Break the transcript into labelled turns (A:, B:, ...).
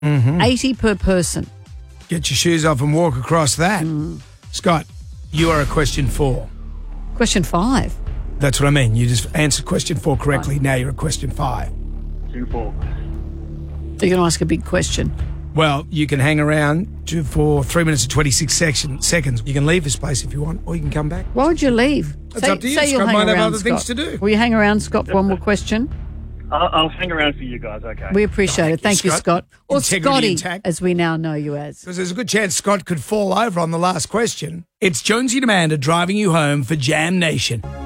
A: $80 per person.
B: Get your shoes off and walk across that. Scott, you are a question 4.
A: Question 5.
B: That's what I mean. You just answered question 4 correctly. Now you're a question 5.
C: 2-4.
A: They're going to ask a big question.
B: Well, you can hang around for 3 minutes and 26 seconds. You can leave this place if you want, or you can come back.
A: Why would you leave?
B: It's up to you. Scott might have other things to do.
A: Will you hang around, Scott, for one more question?
C: I'll hang around for you guys, okay?
A: We appreciate it. Thank you, Scott. Or
B: Integrity
A: Scotty,
B: intact.
A: as we now know you as.
B: Because there's a good chance Scott could fall over on the last question. It's Jonesy and Amanda driving you home for Jam Nation.